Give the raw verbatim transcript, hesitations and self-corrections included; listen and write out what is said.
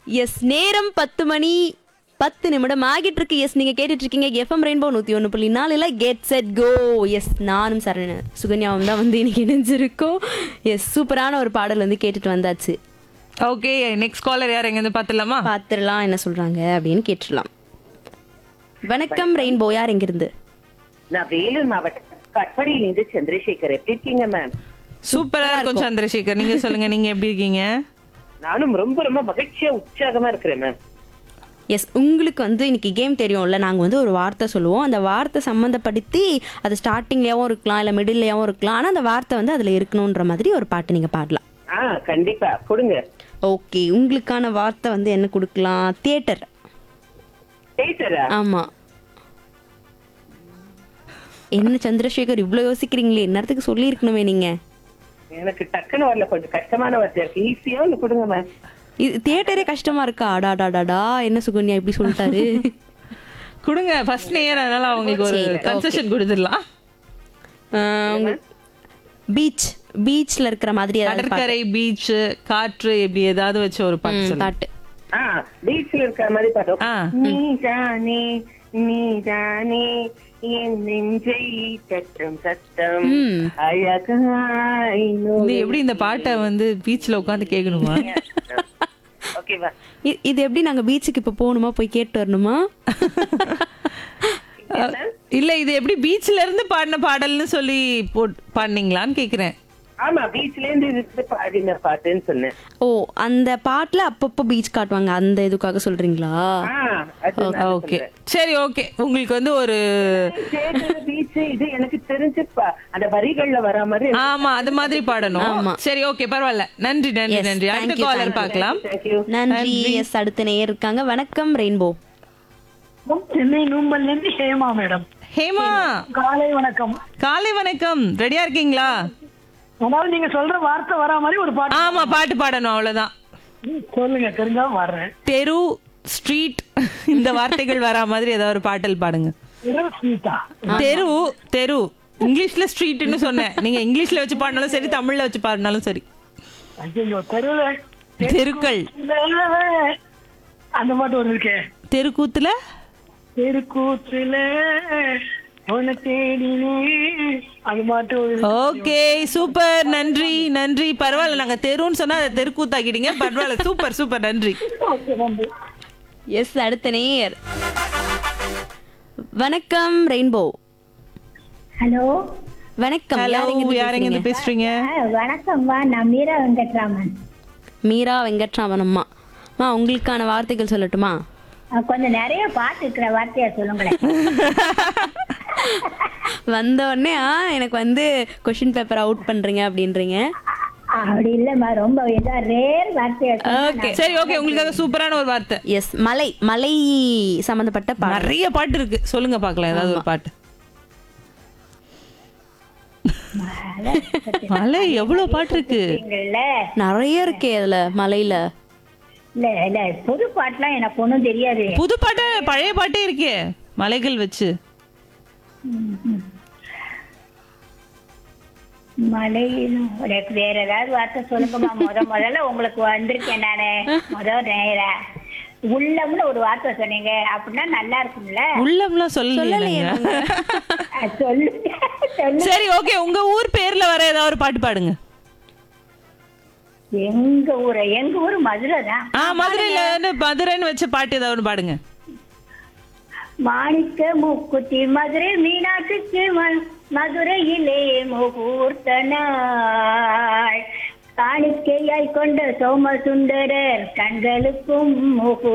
S நேரம் பத்து மணி பத்து நிமிடம் ஆகிட்டு இருக்கு. எஸ் நீங்க கேட்டுட்டு இருக்கீங்க எஃப்எம் ரெயின்போ நூத்தி ஒன்று புள்ளி நாலுல கெட் செட் கோ. எஸ் நானும் சரண சுகன்யாவும் தான் வந்து இன்னைக்கு இணைஞ்சிருக்கோம். எஸ் சூப்பரான ஒரு பாடல் வந்து கேட்டுட்டு வந்தாச்சு. ஓகே, நெக்ஸ்ட் காலர் யார் எங்க இருந்து பாத்துடலாமா? பாத்துடலாம் என்ன சொல்றாங்க அப்படின்னு கேட்டுடலாம். வணக்கம் ரெயின்போ, யார் எங்க இருந்து? நான் வேலூர் மாவட்டம் கட்படியிலிருந்து சந்திரசேகர். எப்படி இருக்கீங்க மேம்? சூப்பரா இருக்கும் சந்திரசேகர். நீங்க சொல்லுங்க, நீங்க எப்படி இருக்கீங்க? நானும் ரொம்ப ரொம்ப மகிழ்ச்சியா உற்சாகமா இருக்கிறேன் மேம். எஸ் உங்களுக்கு வந்து இன்னைக்கு கேம் தெரியும்ல, நாங்கள் வந்து ஒரு வார்த்தை சொல்லுவோம். அந்த வார்த்தை சம்மந்தப்படுத்தி அது ஸ்டார்டிங்லேயாவும் இருக்கலாம் இல்லை மிடில்லையாவும் இருக்கலாம். ஆனால் அந்த வார்த்தை வந்து அதில் இருக்கணுன்ற மாதிரி ஒரு பாட்டு நீங்கள் பாடலாம். ஆ கண்டிப்பா கொடுங்க. ஓகே, உங்களுக்கான வார்த்தை வந்து என்ன கொடுக்கலாம்? தியேட்டர். தேட்டரா? ஆமாம். என்ன சந்திரசேகர் இவ்வளோ யோசிக்கிறீங்களே, நேரத்துக்கு சொல்லியிருக்கணுமே நீங்கள். எனக்கு டக்குன்னு வரல, கொஞ்சம் கஷ்டமான வார்த்தை இருக்கு. ஈஸியா ஒன்று கொடுங்க மேம். இது தியேட்டரே கஷ்டமா இருக்கா? அடாடாடாடா, என்ன சுகன்யா இப்படி சொல்லிட்டாரு. கொடுங்க, ஃபர்ஸ்ட் நேயர், அதனால அவங்களுக்கு ஒரு சரி, கன்செஷன் கொடுத்துடலாம். பீச், பீச்ல இருக்கிற மாதிரி ஏதாவது பாட்டு. கடற்கரை, பீச், காற்று, இப்படி ஏதாவது வச்சு ஒரு பாட்டு ம், சொல்லுங்க. பாட்டு. ஆ பீச்ல இருக்கிற மாதிரி பாட்டோம். ஆ. நீ தானே நீ தானே என் நெஞ்சை தட்டும் சத்தம் ம். அழகாய் இது எப்படி இந்த பாட்டை வந்து பீச்ல உட்காந்து கேட்கணுமா? ஓகேவா? இ- இது எப்படி நாங்க பீச்சுக்கு இப்ப போகணுமா, போய் கேட்டு வரணுமா? இல்ல, இது எப்படி பீச்ல இருந்து பாடின பாடல்னு சொல்லி போட் பாடினீங்களான்னு கேக்குறேன். ஆமா, பீச்ல இருந்து இருந்து பாடின பாட்டுன்னு சொன்னேன். ஓ, அந்த பாட்டுல அப்பப்போ பீச் காட்டுவாங்க, அந்த இதுக்காக சொல்றீங்களா? ஆ, அது நான் ஓகே, சொல்றேன். சரி, ஓகே. உங்களுக்கு வந்து ஒரு தேட்டர், பீச் இது எனக்கு தெரிஞ்சு பா- அந்த வரிகள்ல வர மாதிரி. ஆமா, அது மாதிரி பாடணும். ஆமா. சரி, ஓகே, பரவாயில்ல. நன்றி, நன்றி, Yes, நன்றி. thank அடுத்த you, காலர் thank you. பார்க்கலாம். தேங்க்யூ. நன்றி. எஸ் அடுத்த நேயர் இருக்காங்க. வணக்கம் ரெயின்போ. சென்னை நூம்பல்ல இருந்து ஹேமா மேடம். ஹேமா, காலை வணக்கம். காலை வணக்கம். ரெடியா இருக்கீங்களா? அதாவது நீங்க சொல்ற வார்த்தை வரா மாதிரி ஒரு பாட்டு ஆமா, பாட்டு பாடணும், அவ்வளவுதான். சொல்லுங்க, தெரிஞ்சா வர்றேன். தெரு, ஸ்ட்ரீட், இந்த வார்த்தைகள் வரா மாதிரி ஏதாவது ஒரு பாட்டல் பாடுங்க. இரவு ஸ்வீட்டா? தெரு, தெரு இங்கிலீஷ்ல ஸ்ட்ரீட்னு சொன்னேன். நீங்க இங்கிலீஷ்ல வச்சு பாடினாலும் சரி, தமிழ்ல வச்சு பாடினாலும் சரி. ஐயோ, தெருல தெருக்கள், அந்த பாட்டு ஒரு இருக்கே, தெருக்கூத்துல தெருக்கூத்துல உன்னை தேடினே, அது பாட்டு ஒரு இருக்கு. ஓகே, சூப்பர், நன்றி, நன்றி. பரவாயில்ல, நாங்க தெருன்னு சொன்னா அதை தெருக்கூத்தாக்கிட்டீங்க. பரவாயில்ல, சூப்பர், சூப்பர், நன்றி. ஓகே, நன்றி. எஸ் அடுத்த நேயர். வணக்கம் ரெயின்போ. ஹலோ. வணக்கம். ஹலோ, யார் எங்க இருந்து யார் எங்க இருந்து பேசுறீங்க? பேசுறீங்க? ஆ, வணக்கம்மா, நான் மீரா வெங்கட்ராமன். மீரா வெங்கட்ராமன் அம்மா. அம்மா, உங்களுக்கான வார்த்தைகள் சொல்லட்டுமா? ஆ, கொஞ்சம் நிறைய பாட்டு இருக்கிற வார்த்தையா சொல்லுங்களேன். வந்த உடனே ஆ எனக்கு வந்து கொஸ்டின் பேப்பர் அவுட் பண்றீங்க அப்படின்றீங்க. அப்படி இல்லம்மா, ரொம்ப இதா ரேர் வார்த்தையா ஓகே, சரி, ஓகே. உங்களுக்காக சூப்பரான ஒரு வார்த்தை. எஸ் மலை, மலை சம்பந்தப்பட்ட பாடல். நிறைய பாட்டு இருக்கு, சொல்லுங்க பாக்கலாம் ஏதாவது ஒரு பாட்டு. மலை, எவ்வளவு பாட்டு இருக்கு. சொல்லுங்கல்ல. நிறைய இருக்கே அதுல மலையில. இல்ல இல்ல புது பாட்டுலாம் எனக்கு ஒண்ணும் தெரியாது. புது பாட்டு, பழைய பாட்டே இருக்கே மலைகள் வச்சு. மலையிலும் எனக்கு வேற ஏதாவது வார்த்தை சொல்லுங்கம்மா. முத முதல்ல உங்களுக்கு வந்திருக்கேன் நானு. முத நேர உள்ளம்னு ஒரு வார்த்தை சொன்னீங்க, அப்படின்னா நல்லா இருக்கும்ல. உள்ளம்லாம் சொல்லலையே. ஆ, சொல்லு சொல்லு. சரி, ஓகே. உங்க ஊர் பேர்ல வர ஏதாவது ஒரு பாட்டு பாடுங்க. எங்க ஊரு எங்க ஊரு மதுரை தான். ஆ, மதுரையில இருந்து மதுரைன்னு வச்ச பாட்டு ஏதாவது ஒன்று பாடுங்க. மாணிக்க மூக்குத்தி மதுரை மீனாட்சிக்கு ம- மதுரையிலே முகூர்த்த நாள் காணிக்கையாய் கொண்ட சோமசுந்தரர் கண்களுக்கும் முகூர்த்த